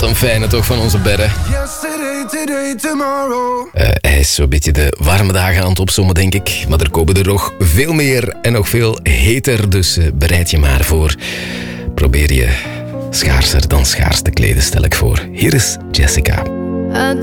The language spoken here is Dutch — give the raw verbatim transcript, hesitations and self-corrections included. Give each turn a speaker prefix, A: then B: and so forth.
A: een fijne toch van onze Berre. Uh, hij is zo'n beetje de warme dagen aan het opzommen, denk ik. Maar er komen er nog veel meer en nog veel heter. Dus uh, bereid je maar voor. Probeer je schaarser dan schaars te kleden, stel ik voor. Hier is Jessica.
B: I